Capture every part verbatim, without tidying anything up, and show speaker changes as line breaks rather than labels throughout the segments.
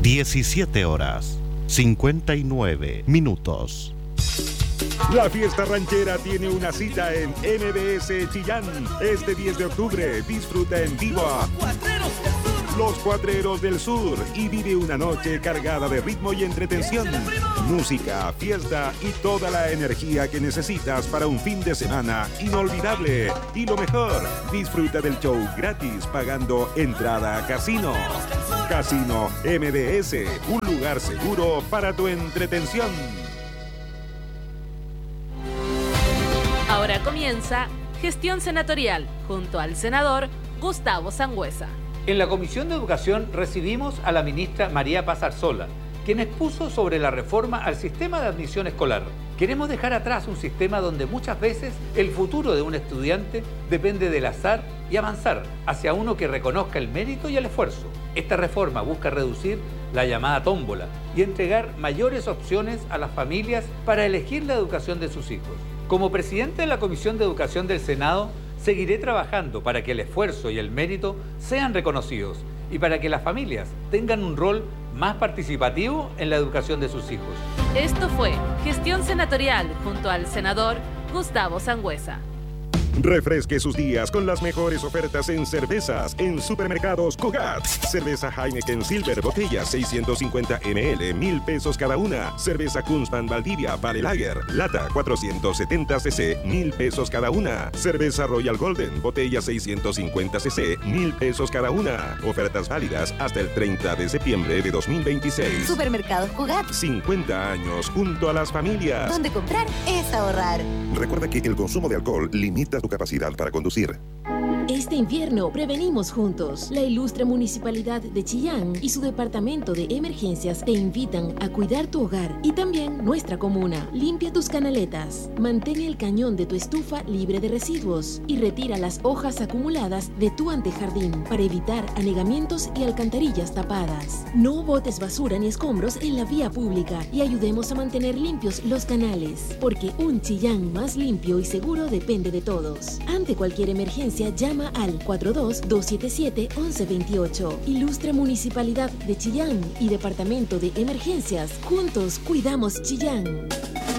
diecisiete horas, cincuenta y nueve minutos.
La fiesta ranchera tiene una cita en M B S Chillán. Este diez de octubre disfruta en vivo a Los Cuatreros del Sur y vive una noche cargada de ritmo y entretención. Música, fiesta y toda la energía que necesitas para un fin de semana inolvidable. Y lo mejor, disfruta del show gratis pagando entrada a casino. Casino M B S, un lugar seguro para tu entretención.
Ahora comienza Gestión Senatorial junto al senador Gustavo Sangüesa.
En la Comisión de Educación recibimos a la ministra María Paz Arzola, quien expuso sobre la reforma al sistema de admisión escolar. Queremos dejar atrás un sistema donde muchas veces el futuro de un estudiante depende del azar y avanzar hacia uno que reconozca el mérito y el esfuerzo. Esta reforma busca reducir la llamada tómbola y entregar mayores opciones a las familias para elegir la educación de sus hijos. Como presidente de la Comisión de Educación del Senado, seguiré trabajando para que el esfuerzo y el mérito sean reconocidos y para que las familias tengan un rol más participativo en la educación de sus hijos.
Esto fue Gestión Senatorial junto al senador Gustavo Sangüesa.
Refresque sus días con las mejores ofertas en cervezas en Supermercados Cugat. Cerveza Heineken Silver, botella seiscientos cincuenta mililitros, mil pesos cada una. Cerveza Kunzman Valdivia Vale Lager, lata cuatrocientos setenta centilitros, mil pesos cada una. Cerveza Royal Golden, botella seiscientos cincuenta centilitros, mil pesos cada una. Ofertas válidas hasta el treinta de septiembre de dos mil veintiséis.
Supermercados Cugat.
cincuenta años junto a las familias.
Donde comprar es ahorrar.
Recuerda que el consumo de alcohol limita tu capacidad para conducir.
Este invierno prevenimos juntos. La ilustre Municipalidad de Chillán y su Departamento de Emergencias te invitan a cuidar tu hogar y también nuestra comuna. Limpia tus canaletas, mantén el cañón de tu estufa libre de residuos y retira las hojas acumuladas de tu antejardín para evitar anegamientos y alcantarillas tapadas. No botes basura ni escombros en la vía pública y ayudemos a mantener limpios los canales, porque un Chillán más limpio y seguro depende de todos. Ante cualquier emergencia, llama al cuatro dos, dos siete siete, once veintiocho. Ilustre Municipalidad de Chillán y Departamento de Emergencias. Juntos cuidamos Chillán.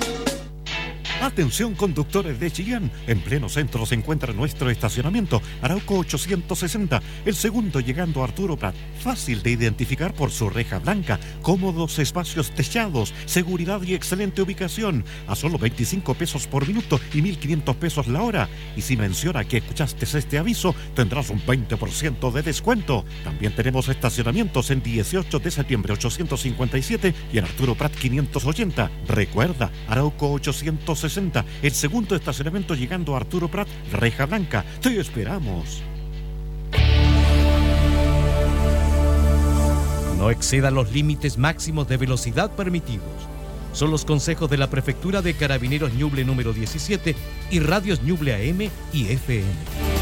Atención conductores de Chillán, en pleno centro se encuentra nuestro estacionamiento Arauco ochocientos sesenta, el segundo llegando a Arturo Prat, fácil de identificar por su reja blanca, cómodos espacios techados, seguridad y excelente ubicación, a solo veinticinco pesos por minuto y mil quinientos pesos la hora. Y si menciona que escuchaste este aviso, tendrás un veinte por ciento de descuento. También tenemos estacionamientos en dieciocho de septiembre ochocientos cincuenta y siete y en Arturo Prat quinientos ochenta. Recuerda, Arauco ochocientos sesenta, el segundo estacionamiento llegando a Arturo Prat, reja blanca. Te esperamos.
No exceda los límites máximos de velocidad permitidos. Son los consejos de la Prefectura de Carabineros Ñuble número diecisiete y Radios Ñuble A M y F M.